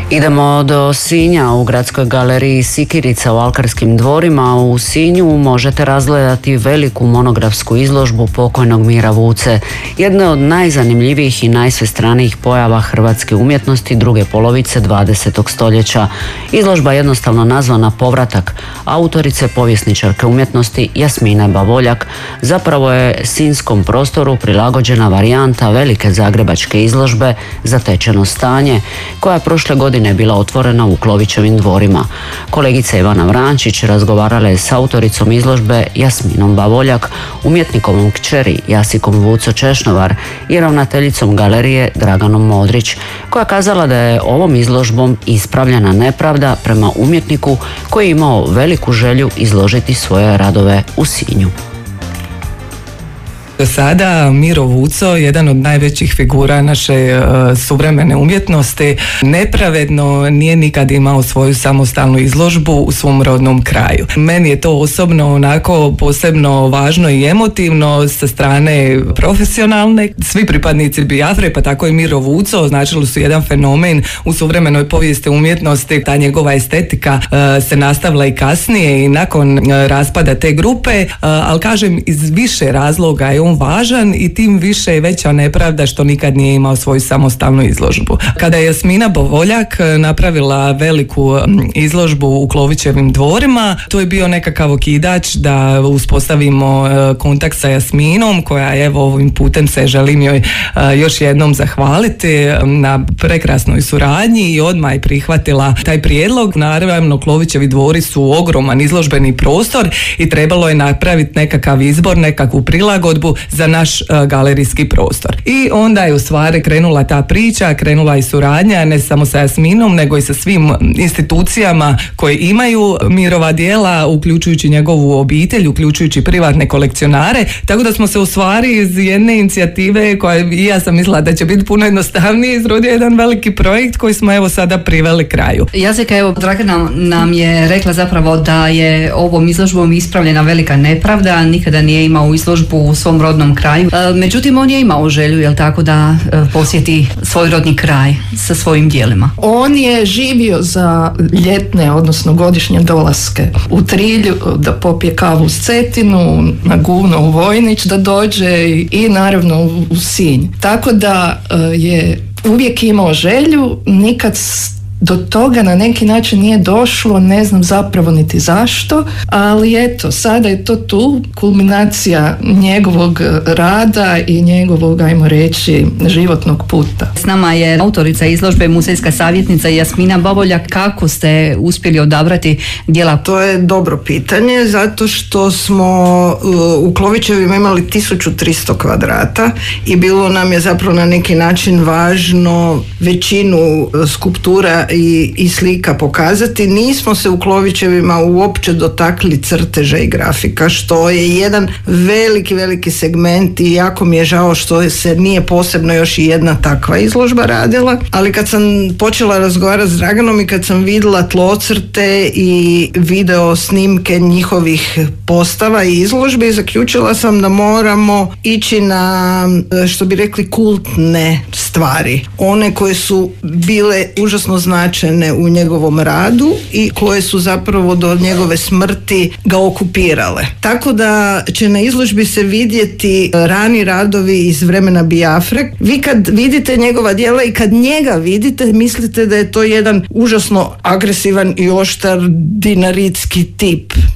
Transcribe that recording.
Idemo do Sinja. U gradskoj galeriji Sikirica u Alkarskim dvorima u Sinju možete razgledati veliku monografsku izložbu pokojnog Mira Vuce, jedne od najzanimljivijih i najsvestranijih pojava hrvatske umjetnosti druge polovice 20. stoljeća. Izložba jednostavno nazvana Povratak autorice povjesničarke umjetnosti Jasmine Bavoljak zapravo je sinjskom prostoru prilagođena varijanta velike zagrebačke izložbe Zatečeno stanje, koja je prošle godine bila otvorena u Klovićevim dvorima. Kolegica Ivana Vrančić razgovarala je s autoricom izložbe Jasminom Bavoljak, umjetnikovom kćeri Jasikom Vuco Češnovar i ravnateljicom galerije Draganom Modrić, koja je kazala da je ovom izložbom ispravljena nepravda prema umjetniku koji je imao veliku želju izložiti svoje radove u Sinju. Do sada Miro Vuco, jedan od najvećih figura naše suvremene umjetnosti, nepravedno nije nikad imao svoju samostalnu izložbu u svom rodnom kraju. Meni je to osobno onako posebno važno i emotivno sa strane profesionalne. Svi pripadnici Biafre, pa tako i Miro Vuco, označili su jedan fenomen u suvremenoj povijesti umjetnosti. Ta njegova estetika se nastavila i kasnije i nakon raspada te grupe, ali kažem iz više razloga je on važan i tim više je veća nepravda što nikad nije imao svoju samostalnu izložbu. Kada je Jasmina Bavoljak napravila veliku izložbu u Klovićevim dvorima, to je bio nekakav okidač da uspostavimo kontakt sa Jasminom, koja evo ovim putem se želim joj još jednom zahvaliti na prekrasnoj suradnji i odmah je prihvatila taj prijedlog. Naravno, Klovićevi dvori su ogroman izložbeni prostor i trebalo je napraviti nekakav izbor, nekakvu prilagodbu za naš galerijski prostor. I onda je u stvari krenula ta priča, krenula i suradnja ne samo sa Jasminom, nego i sa svim institucijama koje imaju Mirova djela, uključujući njegovu obitelj, uključujući privatne kolekcionare, tako da smo se u stvari iz jedne inicijative koja i ja sam mislila da će biti puno jednostavnije, izrodio jedan veliki projekt koji smo evo sada priveli kraju. Jazika, evo Dragana nam je rekla zapravo da je ovom izložbom ispravljena velika nepravda, nikada nije imao izložbu u svom rodnom kraju. Međutim, on je imao želju, jel tako, da posjeti svoj rodni kraj sa svojim djelima. On je živio za ljetne, odnosno godišnje dolaske u Trilju, da popije kavu u Cetinu, na Guvno u Vojnić, da dođe i naravno u Sinj. Tako da je uvijek imao želju, nikad do toga na neki način nije došlo, ne znam zapravo niti zašto, ali eto, sada je to tu kulminacija njegovog rada i njegovog, ajmo reći, životnog puta. S nama je autorica izložbe, muzejska savjetnica Jasmina Bavoljak. Kako ste uspjeli odabrati djela? To je dobro pitanje, zato što smo u Klovićevima imali 1300 kvadrata i bilo nam je zapravo na neki način važno većinu skulptura i slika pokazati. Nismo se u Klovićevima uopće dotakli crteža i grafika, što je jedan veliki segment i jako mi je žao što se nije posebno još i jedna takva izložba radila. Ali kad sam počela razgovarati s Draganom i kad sam vidjela tlocrte i video snimke njihovih postava i izložbi, zaključila sam da moramo ići na, što bi rekli, kultne stvari. One koje su bile užasno značajne u njegovom radu i koje su zapravo do njegove smrti ga okupirale. Tako da će na izložbi se vidjeti rani radovi iz vremena Biafre. Vi kad vidite njegova djela i kad njega vidite, mislite da je to jedan užasno agresivan i oštar dinaritski tip.